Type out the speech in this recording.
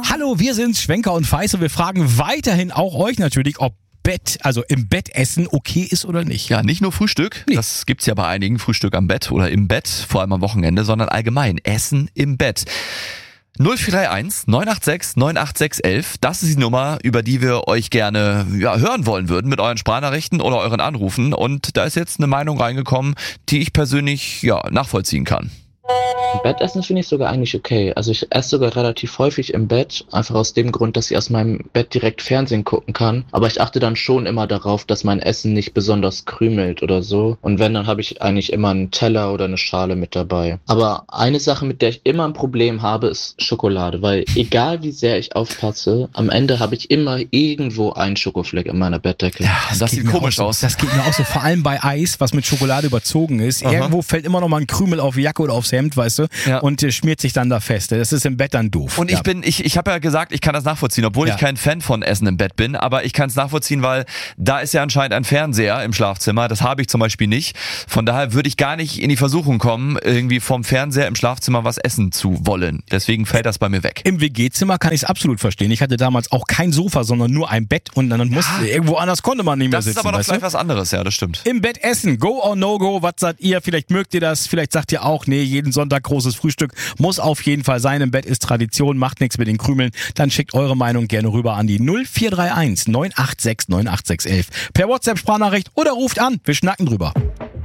Hallo, wir sind Schwenker und Feiß und wir fragen weiterhin auch euch natürlich, ob im Bett essen okay ist oder nicht. Ja, nicht nur Frühstück, das gibt's ja bei einigen, Frühstück am Bett oder im Bett, vor allem am Wochenende, sondern allgemein Essen im Bett. 0431 986 98611, das ist die Nummer, über die wir euch gerne hören wollen würden mit euren Sprachnachrichten oder euren Anrufen. Und da ist jetzt eine Meinung reingekommen, die ich persönlich nachvollziehen kann. Im Bett essen finde ich sogar eigentlich okay. Also ich esse sogar relativ häufig im Bett, einfach aus dem Grund, dass ich aus meinem Bett direkt Fernsehen gucken kann. Aber ich achte dann schon immer darauf, dass mein Essen nicht besonders krümelt oder so. Und wenn, dann habe ich eigentlich immer einen Teller oder eine Schale mit dabei. Aber eine Sache, mit der ich immer ein Problem habe, ist Schokolade. Weil egal wie sehr ich aufpasse, am Ende habe ich immer irgendwo einen Schokofleck in meiner Bettdecke. Ja, das sieht komisch aus. Das geht mir auch so, vor allem bei Eis, was mit Schokolade überzogen ist. Aha. Irgendwo fällt immer noch mal ein Krümel auf die Jacke oder aufs Hemd, weißt du, und schmiert sich dann da fest. Das ist im Bett dann doof. Und ich habe ja gesagt, ich kann das nachvollziehen, obwohl ich kein Fan von Essen im Bett bin, aber ich kann es nachvollziehen, weil da ist ja anscheinend ein Fernseher im Schlafzimmer, das habe ich zum Beispiel nicht. Von daher würde ich gar nicht in die Versuchung kommen, irgendwie vom Fernseher im Schlafzimmer was essen zu wollen. Deswegen fällt das bei mir weg. Im WG-Zimmer kann ich es absolut verstehen. Ich hatte damals auch kein Sofa, sondern nur ein Bett und dann musste irgendwo anders konnte man nicht mehr sitzen. Das ist aber noch gleich was anderes, ja, das stimmt. Im Bett essen, go or no go, was sagt ihr? Vielleicht mögt ihr das, vielleicht sagt ihr auch, nee, jeden Sonntag großes Frühstück muss auf jeden Fall sein. Im Bett ist Tradition, macht nichts mit den Krümeln. Dann schickt eure Meinung gerne rüber an die 0431 986 98611 per WhatsApp-Sprachnachricht oder ruft an. Wir schnacken drüber.